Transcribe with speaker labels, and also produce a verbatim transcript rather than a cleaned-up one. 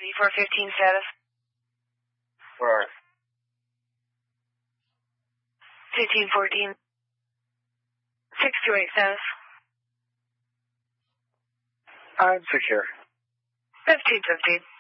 Speaker 1: four fifteen status.
Speaker 2: Where are
Speaker 1: fifteen fourteen. six two eight status.
Speaker 2: I'm secure.
Speaker 1: fifteen fifteen.